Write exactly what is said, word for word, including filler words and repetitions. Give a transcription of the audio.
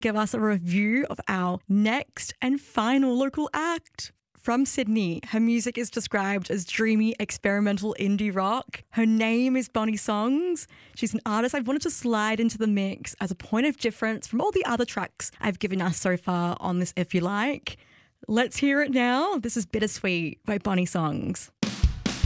give us a review of our next and final local act. From Sydney, her music is described as dreamy, experimental indie rock. Her name is Bonnie Songs. She's an artist I've wanted to slide into the mix as a point of difference from all the other tracks I've given us so far on this If You Like. Let's hear it now. This is Bittersweet by Bonnie Songs.